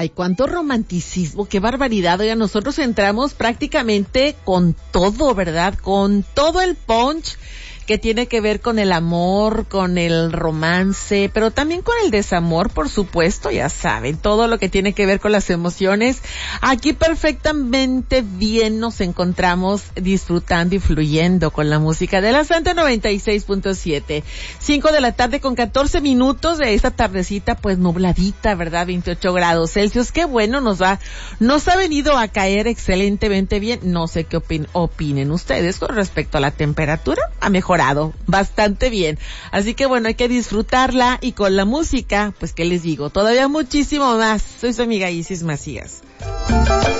Ay, cuánto romanticismo, qué barbaridad. Oiga, nosotros entramos prácticamente con todo, ¿verdad? Con todo el punch que tiene que ver con el amor, con el romance, pero también con el desamor, por supuesto, ya saben, todo lo que tiene que ver con las emociones. Aquí perfectamente bien nos encontramos disfrutando y fluyendo con la música de la Santa 96.7. 5 de la tarde con 14 minutos de esta tardecita, pues nubladita, ¿verdad? 28 grados Celsius. Qué bueno, nos ha venido a caer excelentemente bien. No sé qué opinen ustedes con respecto a la temperatura. Ha mejorado bastante bien. Así que bueno, hay que disfrutarla, y con la música, pues qué les digo, todavía muchísimo más. Soy su amiga Isis Macías.